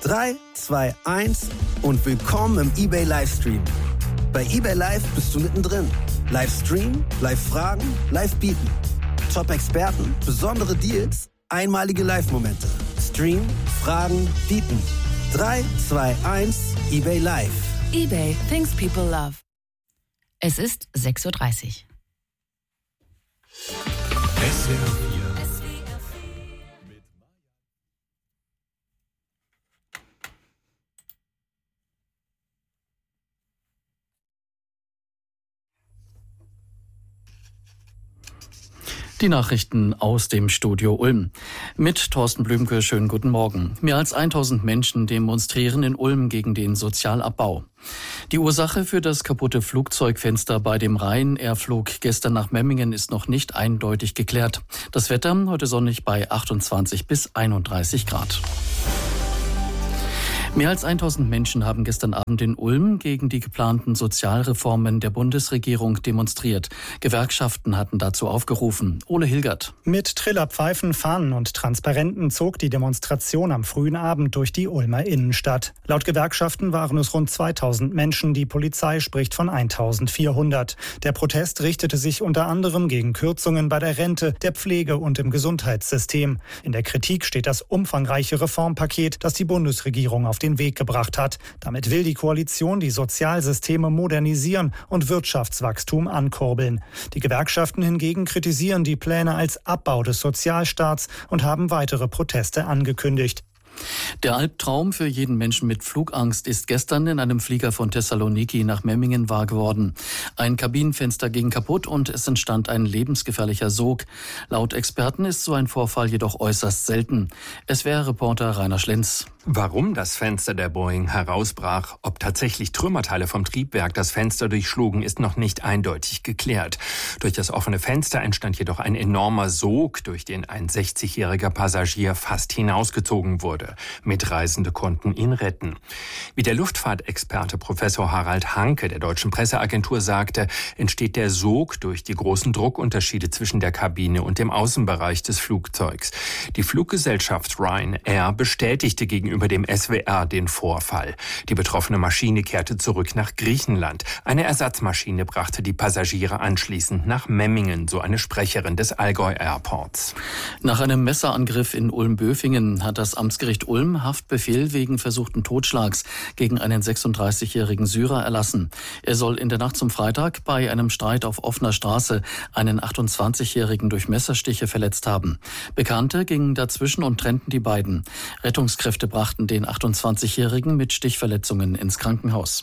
3, 2, 1 und willkommen im eBay Livestream. Bei eBay Live bist du mittendrin. Livestream, Live-Fragen, Live-Bieten. Top-Experten, besondere Deals, einmalige Live-Momente. Stream, Fragen, Bieten. 3, 2, 1, eBay Live. eBay, things people love. Es ist 6:30 Uhr. SWR4. Die Nachrichten aus dem Studio Ulm. Mit Thorsten Blümke, schönen guten Morgen. Mehr als 1000 Menschen demonstrieren in Ulm gegen den Sozialabbau. Die Ursache für das kaputte Flugzeugfenster bei dem Ryanair-Flug gestern nach Memmingen ist noch nicht eindeutig geklärt. Das Wetter heute sonnig bei 28 bis 31 Grad. Mehr als 1000 Menschen haben gestern Abend in Ulm gegen die geplanten Sozialreformen der Bundesregierung demonstriert. Gewerkschaften hatten dazu aufgerufen. Ole Hilgert. Mit Trillerpfeifen, Fahnen und Transparenten zog die Demonstration am frühen Abend durch die Ulmer Innenstadt. Laut Gewerkschaften waren es rund 2000 Menschen, die Polizei spricht von 1400. Der Protest richtete sich unter anderem gegen Kürzungen bei der Rente, der Pflege und im Gesundheitssystem. In der Kritik steht das umfangreiche Reformpaket, das die Bundesregierung auf den Weg gebracht hat. Damit will die Koalition die Sozialsysteme modernisieren und Wirtschaftswachstum ankurbeln. Die Gewerkschaften hingegen kritisieren die Pläne als Abbau des Sozialstaats und haben weitere Proteste angekündigt. Der Albtraum für jeden Menschen mit Flugangst ist gestern in einem Flieger von Thessaloniki nach Memmingen wahr geworden. Ein Kabinenfenster ging kaputt und es entstand ein lebensgefährlicher Sog. Laut Experten ist so ein Vorfall jedoch äußerst selten. SWR-Reporter Rainer Schlenz. Warum das Fenster der Boeing herausbrach, ob tatsächlich Trümmerteile vom Triebwerk das Fenster durchschlugen, ist noch nicht eindeutig geklärt. Durch das offene Fenster entstand jedoch ein enormer Sog, durch den ein 60-jähriger Passagier fast hinausgezogen wurde. Mitreisende konnten ihn retten. Wie der Luftfahrtexperte Professor Harald Hanke der Deutschen Presseagentur sagte, entsteht der Sog durch die großen Druckunterschiede zwischen der Kabine und dem Außenbereich des Flugzeugs. Die Fluggesellschaft Ryanair bestätigte gegenüber dem SWR den Vorfall. Die betroffene Maschine kehrte zurück nach Griechenland. Eine Ersatzmaschine brachte die Passagiere anschließend nach Memmingen, so eine Sprecherin des Allgäu Airports. Nach einem Messerangriff in Ulm-Böfingen hat das Amtsgericht Ulm Haftbefehl wegen versuchten Totschlags gegen einen 36-jährigen Syrer erlassen. Er soll in der Nacht zum Freitag bei einem Streit auf offener Straße einen 28-jährigen durch Messerstiche verletzt haben. Bekannte gingen dazwischen und trennten die beiden. Rettungskräfte brachten den 28-jährigen mit Stichverletzungen ins Krankenhaus.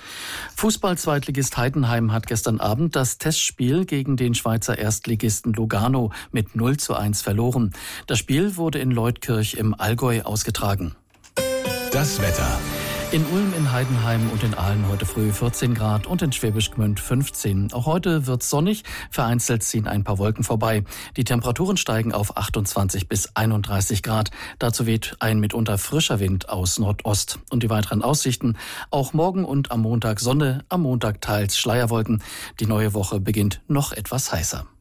Fußball-Zweitligist Heidenheim hat gestern Abend das Testspiel gegen den Schweizer Erstligisten Lugano mit 0:1 verloren. Das Spiel wurde in Leutkirch im Allgäu ausgetragen. Das Wetter. In Ulm, in Heidenheim und in Aalen heute früh 14 Grad und in Schwäbisch Gmünd 15. Auch heute wird's sonnig, vereinzelt ziehen ein paar Wolken vorbei. Die Temperaturen steigen auf 28 bis 31 Grad. Dazu weht ein mitunter frischer Wind aus Nordost. Und die weiteren Aussichten: auch morgen und am Montag Sonne, am Montag teils Schleierwolken. Die neue Woche beginnt noch etwas heißer.